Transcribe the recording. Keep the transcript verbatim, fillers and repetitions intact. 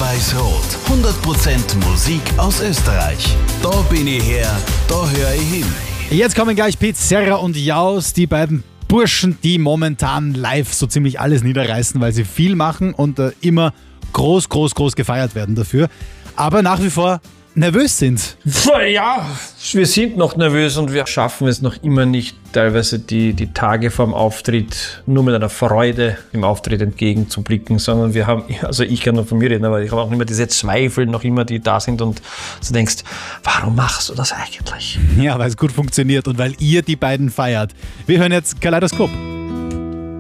Rot-Weiß-Rot. hundert Prozent Musik aus Österreich. Da bin ich her, da höre ich hin. Jetzt kommen gleich Pete, Serra und Jaus, die beiden Burschen, die momentan live so ziemlich alles niederreißen, weil sie viel machen und äh, immer groß, groß, groß gefeiert werden dafür. Aber nach wie vor nervös sind. Ja, wir sind noch nervös und wir schaffen es noch immer nicht, teilweise die, die Tage vorm Auftritt nur mit einer Freude im Auftritt entgegenzublicken, sondern wir haben, also ich kann nur von mir reden, aber ich habe auch immer diese Zweifel noch immer, die da sind und du denkst, warum machst du das eigentlich? Ja, weil es gut funktioniert und weil ihr die beiden feiert. Wir hören jetzt Kaleidoskop.